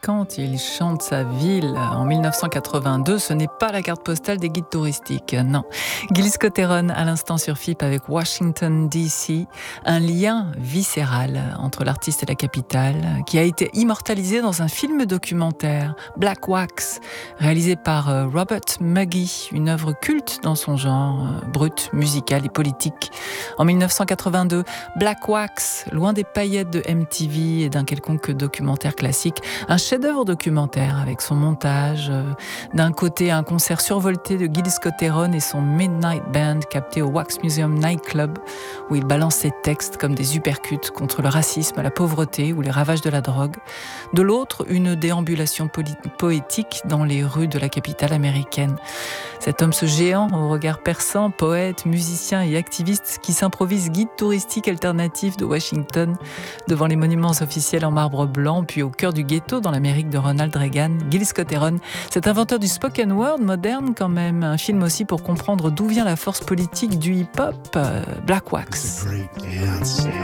quand il chante sa ville en 1982, ce n'est pas la carte postale des guides touristiques, non. Gil Scott-Heron à l'instant sur FIP avec Washington DC, un lien viscéral entre l'artiste et la capitale qui a été immortalisé dans un film documentaire, Black Wax, réalisé par Robert Muggy, une œuvre culte dans son genre, brut, musical et politique. En 1982, Black Wax, loin des paillettes de MTV et d'un quelconque documentaire classique, un chef-d'œuvre documentaire avec son montage, d'un côté un concert survolté de Gil Scott-Heron et son Midnight Band capté au Wax Museum Nightclub où il balance ses textes comme des uppercuts contre le racisme, la pauvreté ou les ravages de la drogue. De l'autre, une déambulation poétique dans les rues de la capitale américaine. Cet homme, ce géant au regard perçant, poète, musicien et activiste qui s'improvise guide touristique alternatif de Washington devant les monuments officiels en marbre blanc, puis au cœur du ghetto dans l'Amérique de Ronald Reagan, Gil Scott-Heron, cet inventeur du spoken word moderne quand même, un film aussi pour comprendre d'où vient la force politique du hip-hop, Black Wax.